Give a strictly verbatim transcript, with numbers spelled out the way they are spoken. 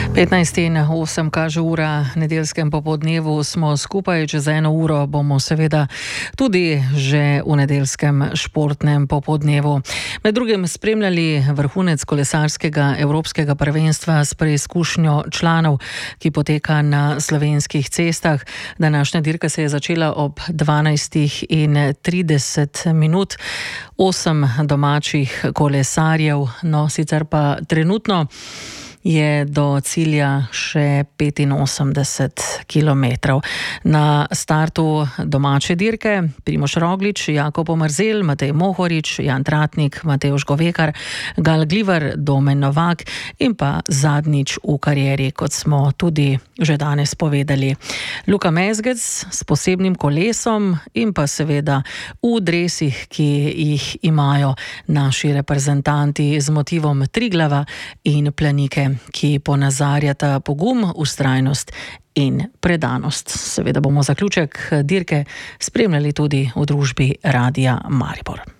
petnajst in osem kaže ura nedeljskem popodnevu, smo skupaj, čez eno uro bomo seveda tudi že v nedeljskem športnem popodnevu. Med drugim spremljali vrhunec kolesarskega evropskega prvenstva s preizkušnjo članov, ki poteka na slovenskih cestah. Današnja dirka se je začela ob dvanajstih in trideset minut. Osem domačih kolesarjev, no sicer pa trenutno je do cilja še petinosemdeset kilometrov. Na startu domače dirke Primož Roglič, Jakob Omerzel, Matej Mohorič, Jan Tratnik, Matevž Govekar, Gal Glivar, Domen Novak in pa zadnjič v karieri, kot smo tudi že danes povedali, Luka Mezgec s posebnim kolesom in pa seveda v dresih, ki jih imajo naši reprezentanti z motivom Triglava in Planike, ki ponazarjata pogum, vztrajnost in predanost. Seveda bomo zaključek dirke spremljali tudi v družbi Radia Maribor.